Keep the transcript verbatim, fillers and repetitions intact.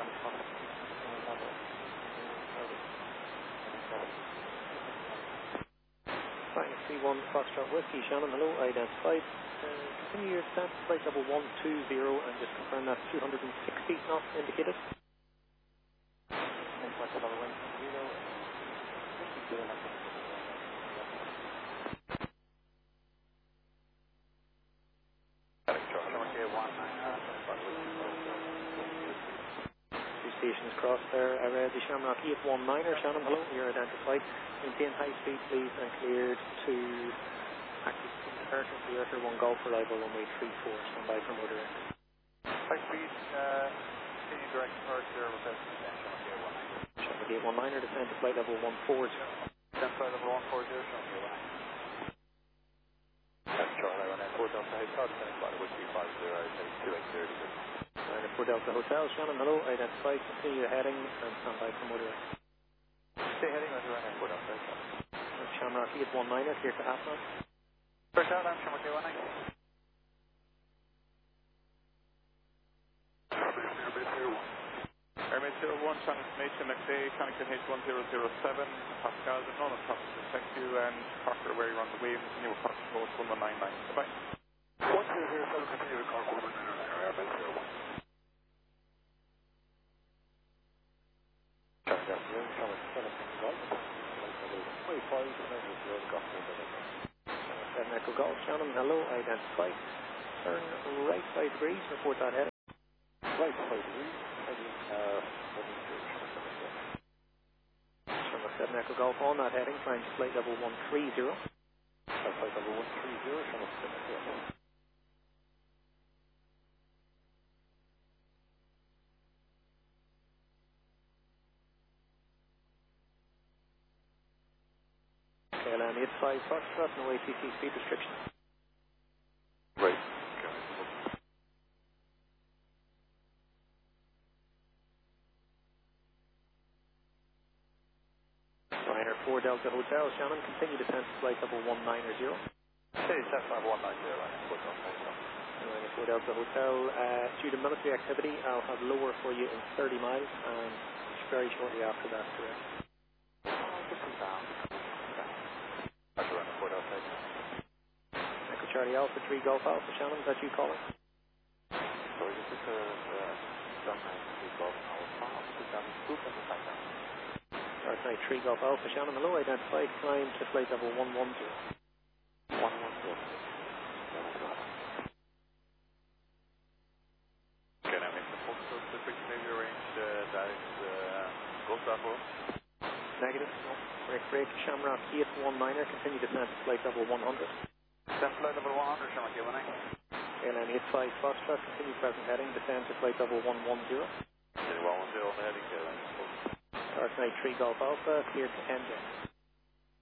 Flying three one Foxtrot Whiskey, Shannon, hello, identified. Uh, continue your descent, flight level one two zero, and just confirm that two hundred sixty knots indicated. Two stations crossed there, I read the Shamrock eight one niner, Shannon, hello, you're identified. Maintain high speed please and cleared to active departure for the Airter one Golf reliable runway three four, stand by for motor end. High speed, uh, continue direct departure with destination Shamrock eight one niner, descend to flight level one forty. Descent flight level one forty, Shamrock eight one niner. That's Charlie, one nine four Delta Hotel, descend flight level two five zero, take two eight zero. nine four Delta Hotel, Shannon, hello, identified, continue your heading and stand by for motor end. Stay heading on the right nine four Delta Hotel. Shamrock eight one niner, clear to Atlas. First out, I'm Shamrock eight one niner. Airmail zero one, channel information, next day, Connington H one zero zero seven, Pascal, the non top to protect you, and Parker, where you're on the wave, continue with Fox Road one one nine nine. Bye. one zero zero seven, continue with Parker one one nine nine, Airmail zero one. Charlie, afternoon, Charlie seven, Golf, twenty-five, zero, Golf, seven Echo Golf, Shannon, hello, identified. Turn right five degrees, report that heading. Right five degrees, heading, uh, Shamrock seven Echo Golf on that heading, trying to flight level one three zero. Flight level one three zero, Shamrock seven Echo Golf. K L M eight five Foxtrot, no A T C speed restriction. Right. Liner four Delta Hotel, Shannon, continue descent to flight level one nine zero. Stay descent flight one nine zero, Liner four Delta Hotel. Liner four Delta Hotel, uh, due to military activity, I'll have lower for you in thirty miles, and very shortly after that, correct. Just come down. That's around four Delta Hotel. Echo Charlie Alpha three Golf Alpha, Shannon, is that you calling? Sorry, this is a John three Golf Alpha. This is John two from the back down. Dark Knight three Golf Alpha, Shannon, hello, identified, climb to flight level one one zero. one one zero. Okay, now make the Foxtrot Pacific Navy range uh, direct uh, Golf Bravo. Negative, no. Break, break, Shamrock eight one niner, continue descent to flight level one hundred. Descent flight level one hundred, Shamrock eight one niner. K L M eight five Foxtrot, continue present heading, descend to flight level one one zero. one one zero on the heading, K L M. Dark Knight three Golf Alpha, cleared to N J.